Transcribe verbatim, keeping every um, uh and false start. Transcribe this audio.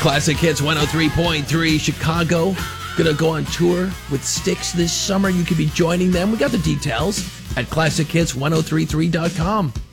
Classic Hits one oh three point three Chicago. Gonna go on tour with Styx this summer. You could be joining them. We got the details at classic hits ten thirty-three dot com.